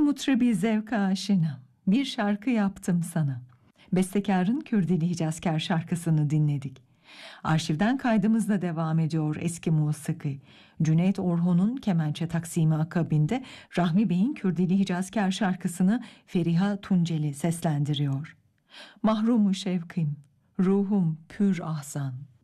mutrebi zevka aşina, bir şarkı yaptım sana. Bestekarın Kürdili Hicazkar şarkısını dinledik. Arşivden kaydımızla devam ediyor eski musiki. Cüneyt Orhun'un kemençe taksimi akabinde Rahmi Bey'in Kürdili Hicazkar şarkısını Feriha Tunceli seslendiriyor. Mahrumu şevkim, ruhum pür ahzan.